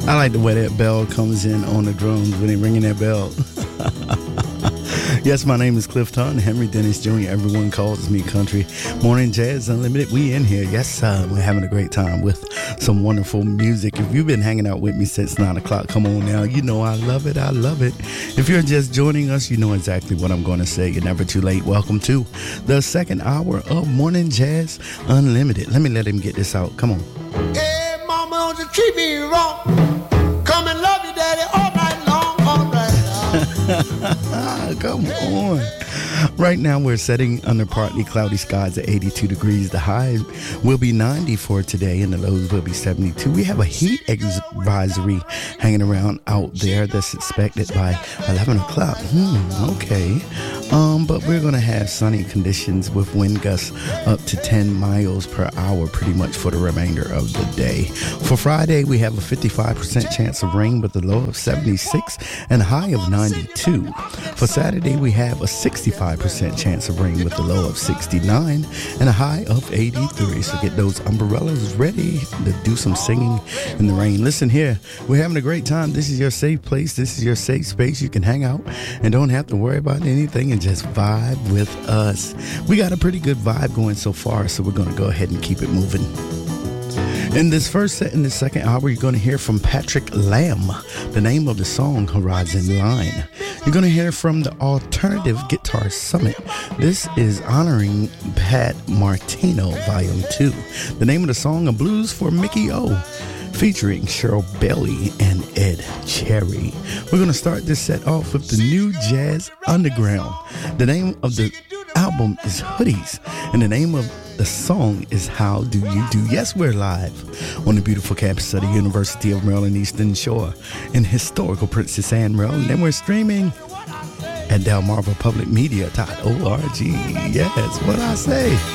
I like the way that bell comes in on the drums when they're ringing that bell. Yes, my name is Cliff Todd, Henry Dennis Jr. Everyone calls me Country Morning Jazz Unlimited. We in here. Yes, we're having a great time with some wonderful music. If you've been hanging out with me since 9 o'clock, come on now. You know I love it. I love it. If you're just joining us, you know exactly what I'm going to say. You're never too late. Welcome to the second hour of Morning Jazz Unlimited. Let me let him get this out. Come on. Hey, mama, don't you treat me wrong. Come and love you, daddy, all night long, all right. Come on. Right now we're setting under partly cloudy skies at 82 degrees. The high will be 90 for today and the lows will be 72. We have a heat advisory hanging around out there that's expected by 11 o'clock. Okay. But we're going to have sunny conditions with wind gusts up to 10 miles per hour pretty much for the remainder of the day. For Friday, we have a 55% chance of rain with a low of 76 and a high of 92. For Saturday, we have a 65% chance of rain with a low of 69 and a high of 83. So get those umbrellas ready to do some singing in the rain. Listen here, we're having a great time. This is your safe place. This is your safe space. You can hang out and don't have to worry about anything and just vibe with us. We got a pretty good vibe going so far, so we're going to go ahead and keep it moving. In this first set, in the second hour, you're going to hear from Patrick Lamb. The name of the song, Horizon Line. You're going to hear from the Alternative Guitar Summit. This is honoring Pat Martino, Volume 2. The name of the song, A Blues for Mickey O, featuring Cheryl Bailey and Ed Cherry. We're going to start this set off with the New Jazz Underground. The name of the album is Hoodies, and the name of the song is How Do You Do? Yes, we're live on the beautiful campus of the University of Maryland Eastern Shore in historical Princess Anne, Maryland, and we're streaming at DelmarvaPublicMedia.org. Yes, what I say.